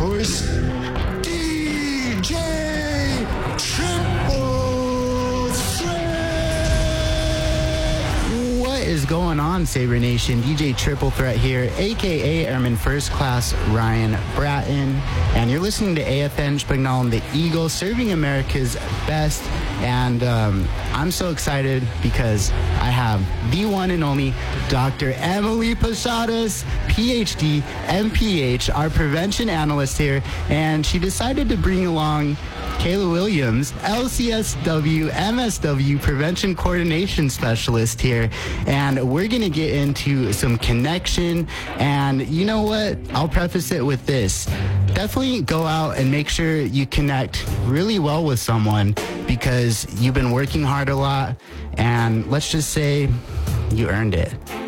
course, DJ Triple Threat. What is going on, Sabre Nation? DJ Triple Threat here, aka Airman First Class Ryan Bratton, and you're listening to AFN Spagnol, the Eagle, serving America's best. And I'm so excited because I have the one and only Dr. Emily Posadas, PhD, MPH, our prevention analyst here, and she decided to bring along Kayla Williams, LCSW, MSW, Prevention Coordination Specialist here, and we're going to get into some connection. And you know what? I'll preface it with this. Definitely go out and make sure you connect really well with someone, because you've been working hard a lot, and let's just say you earned it.